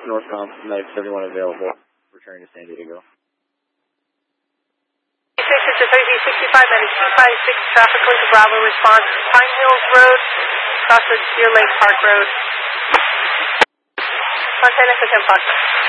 Northcom, Medic 71 available, returning to San Diego. 6, it's a 3065, Medic 256, traffic link to Bravo response, Pine Hills Road, across the Deer Lake Park Road. Montana 10 Fox.